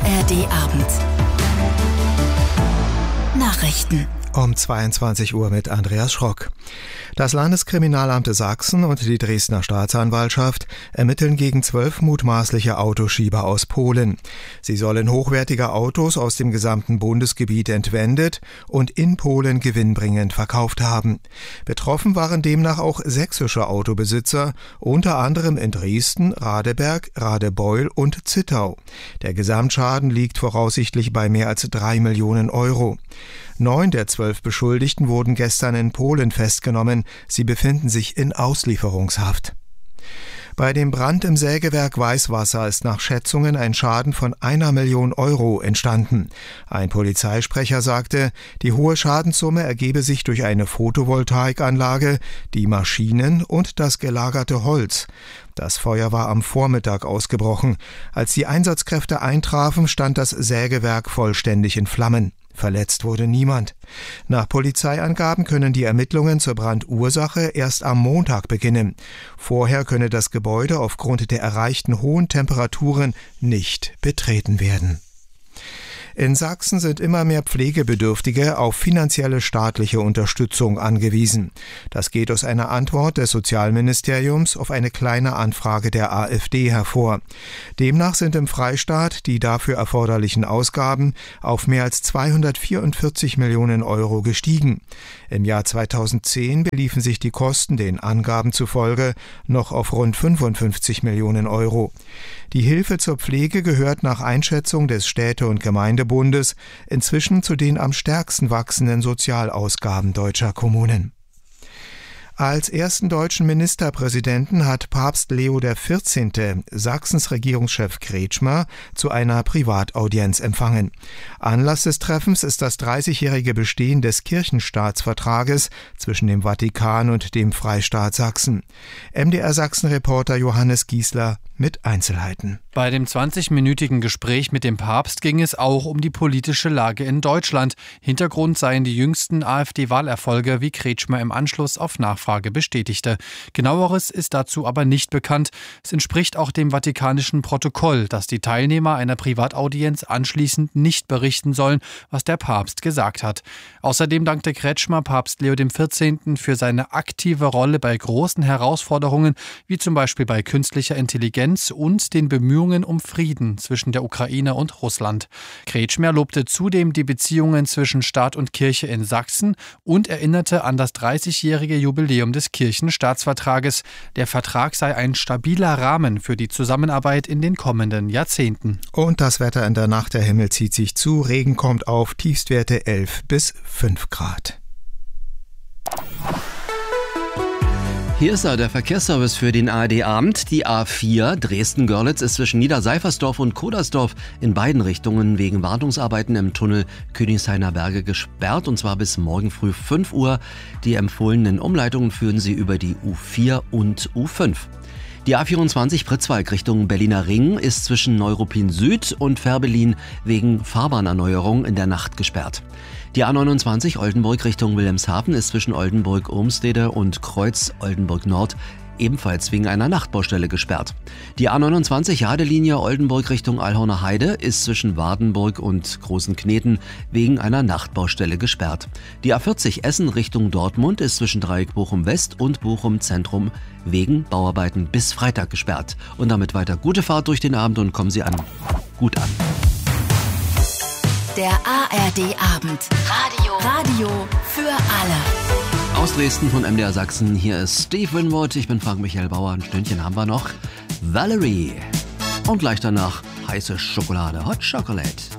ARD-Abend. Nachrichten. Um 22 Uhr mit Andreas Schrock. Das Landeskriminalamt Sachsen und die Dresdner Staatsanwaltschaft ermitteln gegen 12 mutmaßliche Autoschieber aus Polen. Sie sollen hochwertige Autos aus dem gesamten Bundesgebiet entwendet und in Polen gewinnbringend verkauft haben. Betroffen waren demnach auch sächsische Autobesitzer, unter anderem in Dresden, Radeberg, Radebeul und Zittau. Der Gesamtschaden liegt voraussichtlich bei mehr als 3 Millionen Euro. 9 der 12 Beschuldigten wurden gestern in Polen festgenommen. Sie befinden sich in Auslieferungshaft. Bei dem Brand im Sägewerk Weißwasser ist nach Schätzungen ein Schaden von 1 Million Euro entstanden. Ein Polizeisprecher sagte, die hohe Schadenssumme ergebe sich durch eine Photovoltaikanlage, die Maschinen und das gelagerte Holz. Das Feuer war am Vormittag ausgebrochen. Als die Einsatzkräfte eintrafen, stand das Sägewerk vollständig in Flammen. Verletzt wurde niemand. Nach Polizeiangaben können die Ermittlungen zur Brandursache erst am Montag beginnen. Vorher könne das Gebäude aufgrund der erreichten hohen Temperaturen nicht betreten werden. In Sachsen sind immer mehr Pflegebedürftige auf finanzielle staatliche Unterstützung angewiesen. Das geht aus einer Antwort des Sozialministeriums auf eine kleine Anfrage der AfD hervor. Demnach sind im Freistaat die dafür erforderlichen Ausgaben auf mehr als 244 Millionen Euro gestiegen. Im Jahr 2010 beliefen sich die Kosten den Angaben zufolge noch auf rund 55 Millionen Euro. Die Hilfe zur Pflege gehört nach Einschätzung des Städte- und Gemeindebundes inzwischen zu den am stärksten wachsenden Sozialausgaben deutscher Kommunen. Als ersten deutschen Ministerpräsidenten hat Papst Leo XIV. Sachsens Regierungschef Kretschmer zu einer Privataudienz empfangen. Anlass des Treffens ist das 30-jährige Bestehen des Kirchenstaatsvertrages zwischen dem Vatikan und dem Freistaat Sachsen. MDR-Sachsen-Reporter Johannes Giesler mit Einzelheiten. Bei dem 20-minütigen Gespräch mit dem Papst ging es auch um die politische Lage in Deutschland. Hintergrund seien die jüngsten AfD-Wahlerfolge, wie Kretschmer im Anschluss auf Nachfrage bestätigte. Genaueres ist dazu aber nicht bekannt. Es entspricht auch dem vatikanischen Protokoll, dass die Teilnehmer einer Privataudienz anschließend nicht berichten sollen, was der Papst gesagt hat. Außerdem dankte Kretschmer Papst Leo XIV. Für seine aktive Rolle bei großen Herausforderungen, wie zum Beispiel bei künstlicher Intelligenz und den Bemühungen um Frieden zwischen der Ukraine und Russland. Kretschmer lobte zudem die Beziehungen zwischen Staat und Kirche in Sachsen und erinnerte an das 30-jährige Jubiläum des Kirchenstaatsvertrages. Der Vertrag sei ein stabiler Rahmen für die Zusammenarbeit in den kommenden Jahrzehnten. Und das Wetter in der Nacht, der Himmel zieht sich zu, Regen kommt auf, Tiefstwerte 11 bis 5 Grad. Hier ist der Verkehrsservice für den ARD-Abend. Die A4 Dresden-Görlitz ist zwischen Niederseifersdorf und Kodersdorf in beiden Richtungen wegen Wartungsarbeiten im Tunnel Königshainer Berge gesperrt, und zwar bis morgen früh 5 Uhr. Die empfohlenen Umleitungen führen Sie über die U4 und U5. Die A24 Pritzwalk Richtung Berliner Ring ist zwischen Neuruppin Süd und Fährberlin wegen Fahrbahnerneuerung in der Nacht gesperrt. Die A29 Oldenburg Richtung Wilhelmshaven ist zwischen Oldenburg-Ohmstede und Kreuz Oldenburg-Nord ebenfalls wegen einer Nachtbaustelle gesperrt. Die A29 Jadelinie Oldenburg Richtung Alhorner Heide ist zwischen Wardenburg und Großen Kneten wegen einer Nachtbaustelle gesperrt. Die A40 Essen Richtung Dortmund ist zwischen Dreieck Bochum West und Bochum Zentrum wegen Bauarbeiten bis Freitag gesperrt. Und damit weiter gute Fahrt durch den Abend und kommen Sie gut an. Der ARD-Abend. Radio für alle. Aus Dresden von MDR Sachsen, hier ist Steve Winwood, ich bin Frank-Michael Bauer, ein Stündchen haben wir noch. Valerie. Und gleich danach heiße Schokolade, Hot Chocolate.